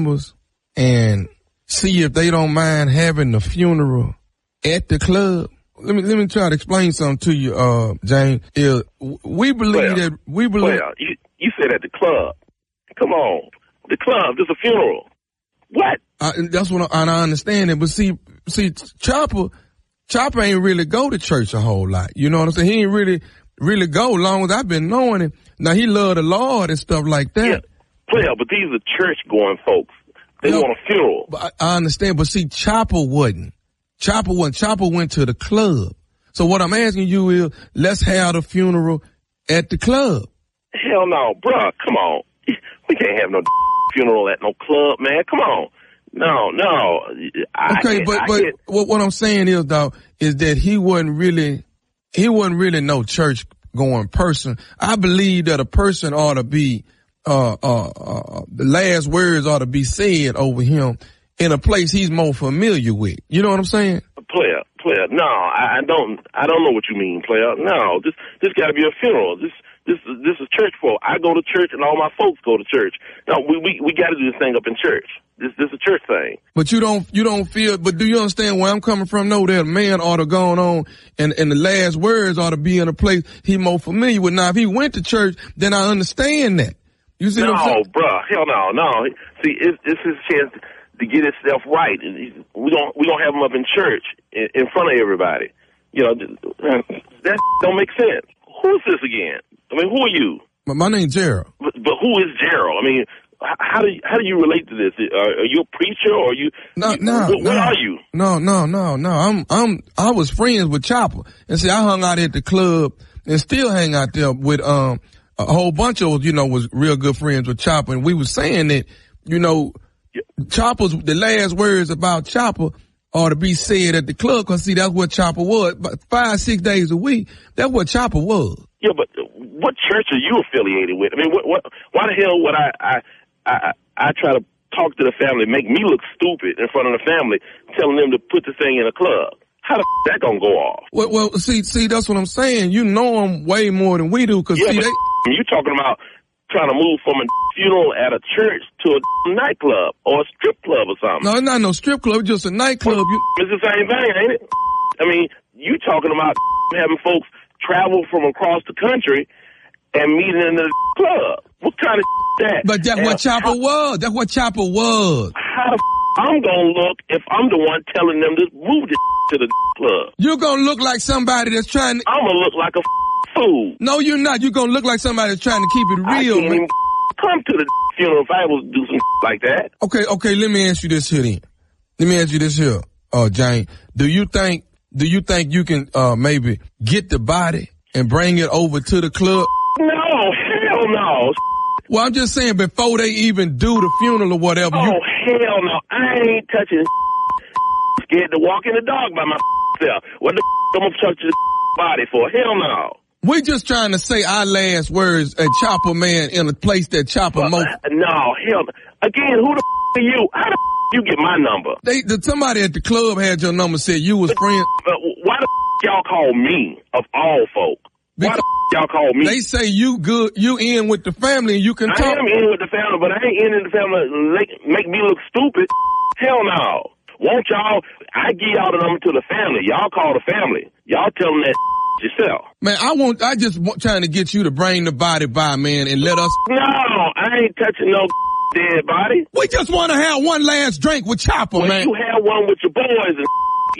members and see if they don't mind having the funeral at the club. Let me try to explain something to you, James. We believe that we believe. Well, you said at the club. Come on, the club. There's a funeral. What? That's what I understand it. But see, Chopper ain't really go to church a whole lot. You know what I'm saying? He ain't really go long as I've been knowing him. Now he love the Lord and stuff like that. Yeah, player, but these are church going folks. They want a funeral. But I understand, but see, Chopper wouldn't. Chopper went to the club. So what I'm asking you is, let's have the funeral at the club. Hell no, bruh. Come on. We can't have no funeral at no club, man. Come on. No. Okay, but what I'm saying is, though, is that he wasn't really no church going person. I believe that a person ought to be, the last words ought to be said over him in a place he's more familiar with. You know what I'm saying? Player. No, I don't know what you mean, player. No, this got to be a funeral. This is church folk. I go to church and all my folks go to church. No, we got to do this thing up in church. This is a church thing. But you don't feel, but do you understand where I'm coming from? No, that man ought to go on and the last words ought to be in a place he more familiar with. Now, if he went to church, then I understand that. You see what I'm saying? No, bruh. Hell no. See, it's his chance to get himself right. We gonna have him up in church in front of everybody. You know, that don't make sense. Who's this again? I mean, who are you? My name's Gerald. But who is Gerald? I mean, how do you relate to this? Are you a preacher or are you? What are you? No. I was friends with Chopper, and see, I hung out at the club and still hang out there with a whole bunch of was real good friends with Chopper, and we was saying that Chopper's the last words about Chopper ought to be said at the club, because see, that's what Chopper was. But 5-6 days a week, that's what Chopper was. Yeah, but what church are you affiliated with? I mean, why the hell would I try to talk to the family, make me look stupid in front of the family, telling them to put the thing in a club? How the that gonna go off? Well, see, that's what I'm saying. You know them way more than we do, because you talking about trying to move from a funeral at a church to a nightclub or a strip club or something. No, it's not no strip club, just a nightclub. It's the same thing, ain't it? I mean, you talking about having folks travel from across the country and meet in the club. What kind of that? But that's what Chopper was. That's what Chopper was. How the I'm gonna look if I'm the one telling them to move the to the club? You're gonna look like somebody that's trying to... I'm gonna look like a fool. No, you're not. You're gonna look like somebody that's trying to keep it real. I can't even come to the funeral if I was to do some like that. Okay, let me ask you this here then. Let me ask you this here, Jane. Do you think you can maybe get the body and bring it over to the club? No, hell no. Well, I'm just saying, before they even do the funeral or whatever. Oh, hell no. I ain't touching scared to walk in the dog by myself. What the I'm gonna touch the body for? Hell no. We just trying to say our last words at Chopper, man, in a place that Chopper most... No, hell no. Again, who the are you? How the you get my number? Somebody at the club had your number, said you was friends. Why the y'all call me, of all folk? Why the y'all call me? They say you good, you in with the family and you can talk. I am in with the family, but I ain't in the family make me look stupid. Hell no. Won't y'all, I give y'all the number to the family. Y'all call the family. Y'all tell them that yourself. Man, I just trying to get you to bring the body by, man, and let us. No, I ain't touching no dead body. We just want to have one last drink with Chopper, man. You have one with your boys and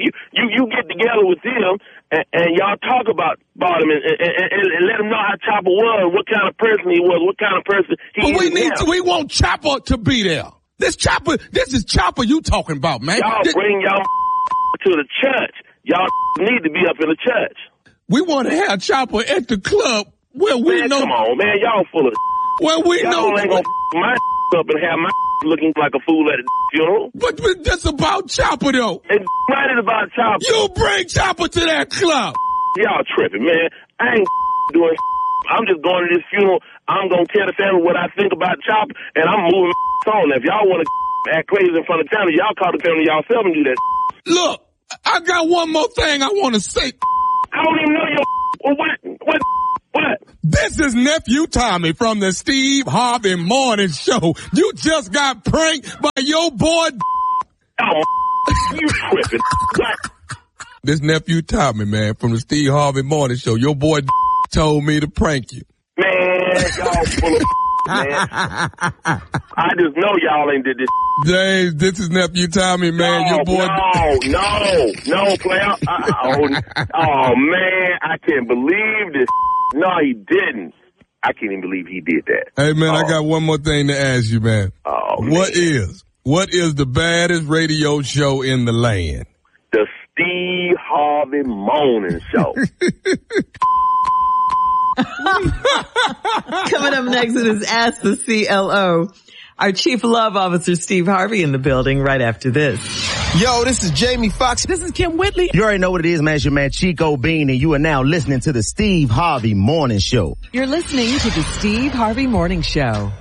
you get together with them and y'all talk about him and let them know how Chopper was, what kind of person he was, what kind of person he is. But we want Chopper to be there. This is Chopper you talking about, man. Y'all bring y'all to the church. Y'all need to be up in the church. We want to have Chopper at the club where we know. Come on, man. Y'all full of where we y'all know. Y'all ain't gonna my up and have my looking like a fool at a funeral. But that's about Chopper, though. It's not about Chopper. You bring Chopper to that club. Y'all tripping, man. I ain't doing I'm just going to this funeral. I'm going to tell the family what I think about Chopper, and I'm moving on. If y'all want to act crazy in front of the family, y'all call the family yourself and do that. Look, I got one more thing I want to say. I don't even know your... What? This is Nephew Tommy from the Steve Harvey Morning Show. You just got pranked by your boy. Oh, you tripping. This Nephew Tommy, man, from the Steve Harvey Morning Show. Your boy told me to prank you. Man, y'all full of man. I just know y'all ain't did this. James, this is Nephew Tommy, man. Your boy. No, player. Oh, man, I can't believe this. No, he didn't. I can't even believe he did that. Hey, man, I got one more thing to ask you, man. Oh, man. What is the baddest radio show in the land? The Steve Harvey Morning Show. Coming up next, it is Ask the CLO. Our Chief Love Officer, Steve Harvey, in the building right after this. Yo, this is Jamie Foxx. This is Kim Whitley. You already know what it is, man. It's your man Chico Bean, and you are now listening to the Steve Harvey Morning Show. You're listening to the Steve Harvey Morning Show.